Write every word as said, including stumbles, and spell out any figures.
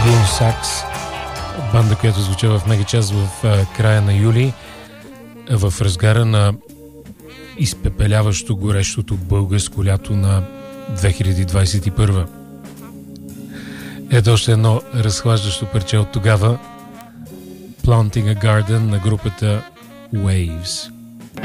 Банда, която звуча в мегачас в а, края на юли, в разгара на изпепеляващо горещото българско лято на две хиляди двадесет и първа. Ето още едно разхлаждащо парче от тогава. Planting a Garden на групата Waves.